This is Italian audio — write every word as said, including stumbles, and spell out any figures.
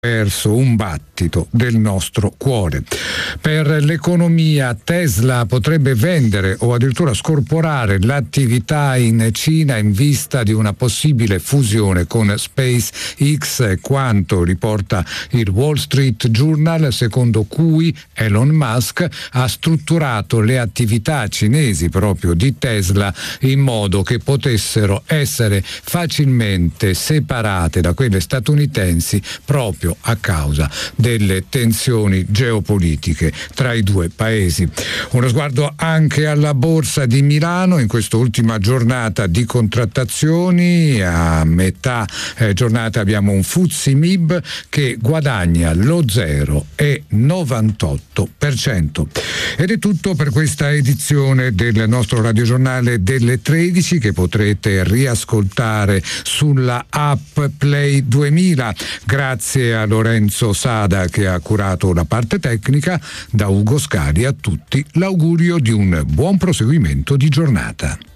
verso un battito del nostro cuore. Per l'economia, Tesla potrebbe vendere o addirittura scorporare l'attività in Cina in vista di una possibile fusione con SpaceX, quanto riporta il Wall Street Journal, secondo cui Elon Musk ha strutturato le attività cinesi proprio di Tesla in modo che potessero essere facilmente separate da quelle statunitensi proprio a causa delle tensioni geopolitiche tra i due paesi. Uno sguardo anche alla borsa di Milano in quest'ultima giornata di contrattazioni. A metà eh, giornata abbiamo un F T S E M I B che guadagna lo zero virgola novantotto per cento. Ed è tutto per questa edizione del nostro radiogiornale delle tredici, che potrete riascoltare sulla app Play duemila. Grazie a Lorenzo Sada che ha curato la parte tecnica. Da Ugo Scali a tutti l'augurio di un buon proseguimento di giornata.